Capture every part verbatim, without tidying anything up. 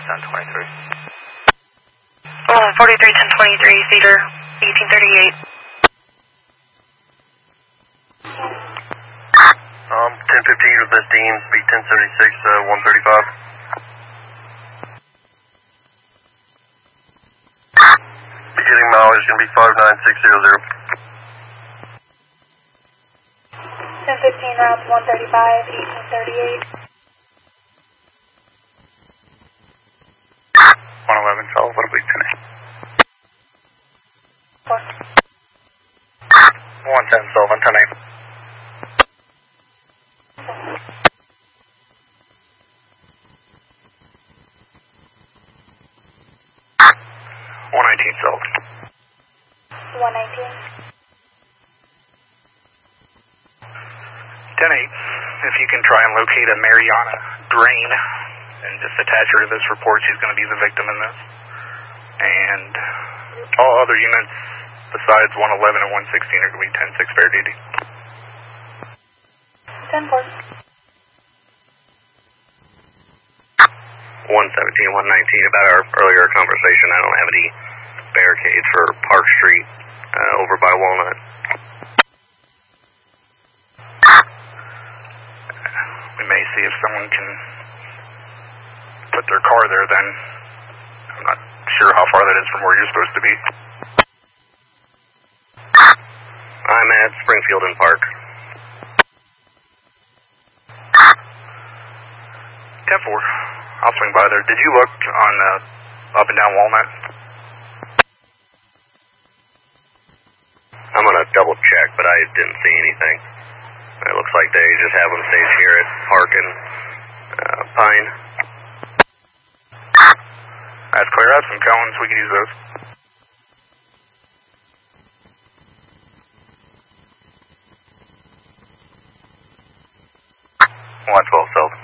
ten twenty-three. Uh, forty-three ten twenty-three, Cedar, eighteen thirty-eight. Um, ten fifteen, you're listing, B ten seventy-six, uh, one thirty-five. Beginning mileage is going to be five nine six zero zero. ten fifteen, routes one thirty-five, eighteen thirty-eight. one eleven, twelve, what a big ten eight. Four. one ten, Sullivan, ten eight. one nineteen, Sullivan. one nineteen. ten eight, if you can try and locate a Mariana drain and just attach her to this report, she's going to be the victim in this. And all other units besides one eleven and one sixteen are going to be ten six fair duty. ten four. one seventeen, one nineteen, about our earlier conversation, I don't have any barricades for Park Street uh, over by Walnut. We may see if someone can put their car there then. I'm not sure how far that is from where you're supposed to be. I'm at Springfield and Park. ten four, I'll swing by there. Did you look on uh, up and down Walnut? I'm going to double check, but I didn't see anything. It looks like they just have them staged here at Park and uh, Pine. That's clear. I have some cones. We can use those. one twelve, Sullivan.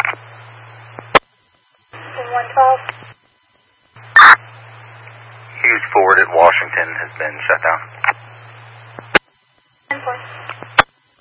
one twelve. Hughes Ford at Washington has been shut down.